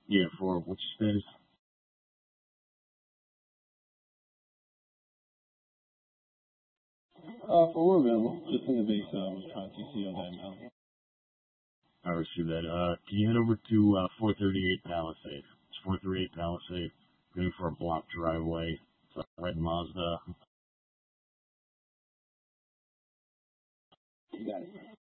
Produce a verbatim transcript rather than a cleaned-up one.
Yeah, for which status? Uh, for we're available, just in the base uh, Wisconsin C O that amount. I received that. Uh, can you head over to uh, four thirty-eight Palisade? It's four thirty-eight Palisade. Going for a block driveway. It's a red Mazda. You got it.